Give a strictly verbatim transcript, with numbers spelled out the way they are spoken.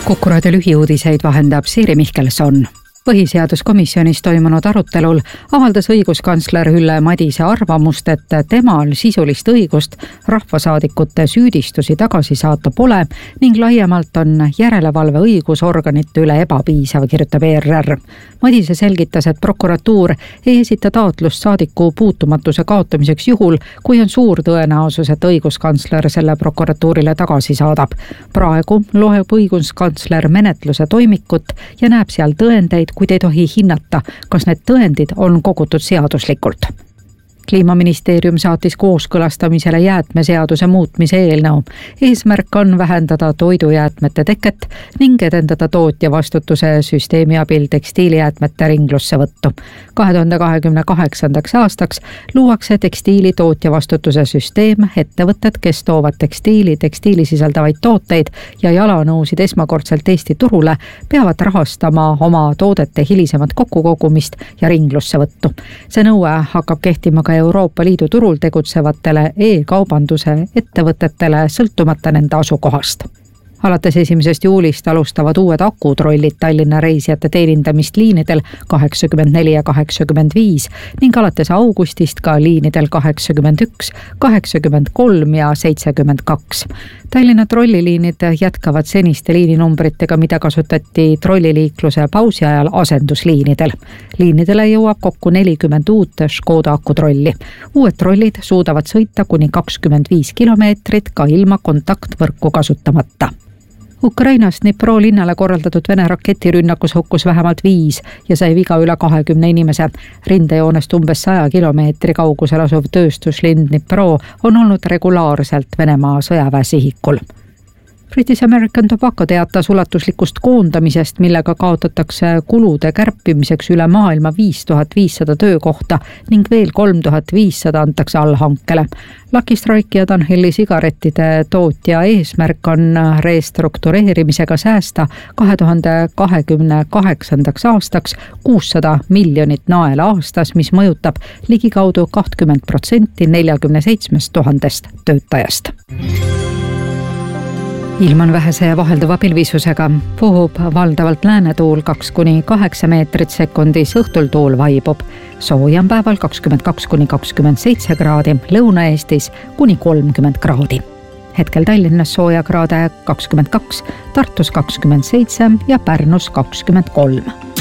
Kuku raadio lühiuudiseid vahendab Siiri Mihkelson. Põhiseaduskomisjonis toimunud arutelul avaldas õiguskantsler Ülle Madise arvamust, et temal sisulist õigust rahvasaadikute süüdistusi tagasi saata pole ning laiemalt on järelevalve õigusorganite üle ebapiisav, kirjutab E R R. Madise selgitas, et prokuratuur ei esita taotlust saadiku puutumatuse kaotamiseks juhul, kui on suur tõenäosus, et õiguskantsler selle prokuratuurile tagasi saadab. Praegu loeb õiguskantsler menetluse toimikut ja näeb seal tõendeid, kuid ei tohi hinnata, kas need tõendid on kogutud seaduslikult. Kliimaministeerium saatis kooskõlastamisele jäätmeseaduse muutmise eelnõu. Eesmärk on vähendada toidujäätmete teket ning edendada tootja vastutuse süsteemi abil tekstiilijäätmete ringlusse võttu. kahe tuhande kahekümne kaheksandaks aastaks luuakse tekstiili tootja vastutuse süsteem. Ettevõtted, kes toovad tekstiili, tekstiili sisaldavaid tooteid ja jalanõusid esmakordselt Eesti turule, peavad rahastama oma toodete hilisemat kokkukogumist ja ringlusse võttu. See nõue hakkab kehtima ka Euroopa Liidu turul tegutsevatele e-kaubanduse ettevõtetele sõltumata nende asukohast. Alates esimesest juulist alustavad uued akutrollid Tallinna reisijate teenindamist liinidel kaheksakümmend neli ja kaheksakümmend viis ning alates augustist ka liinidel kaheksakümmend üks, kaheksakümmend kolm ja seitsekümmend kaks. Tallinna trolliliinid jätkavad seniste liininumbritega, mida kasutati trolliliikluse pausi ajal asendusliinidel. Liinidele jõuab kokku nelikümmend uut Škoda akutrolli. Uued trollid suudavad sõita kuni kakskümmend viis kilomeetrit ka ilma kontaktvõrku kasutamata. Ukrainas Dnipro linnale korraldatud Vene raketirünnakus hukkus vähemalt viis ja sai viga üle kahekümne inimese. Rindejoonest umbes saja kilomeetri kaugusel asuv tööstuslinn Dnipro on olnud regulaarselt Venemaa sõjaväe sihikul. British American Tobacco teatas ulatuslikust koondamisest, millega kaotatakse kulude kärpimiseks üle maailma viis tuhat viissada töökohta ning veel kolm tuhat viissada antakse allhankele. Lucky Strike ja Dunhilli sigarettide tootja eesmärk on restruktureerimisega säästa kahe tuhande kahekümne kaheksandaks aastaks kuussada miljonit naela aastas, mis mõjutab ligikaudu kakskümmend protsenti neljakümne seitsmest tuhandest töötajast. Ilm on vähese ja vahelduva pilvisusega. Puhub valdavalt läänetuul kaks kuni kaheksa meetrit sekundis, õhtul tuul vaibub. Soojem päeval kakskümmend kaks kuni kakskümmend seitse kraadi, Lõuna-Eestis kuni kolmkümmend kraadi. Hetkel Tallinnas sooja kraade kakskümmend kaks, Tartus kakskümmend seitse ja Pärnus kakskümmend kolm.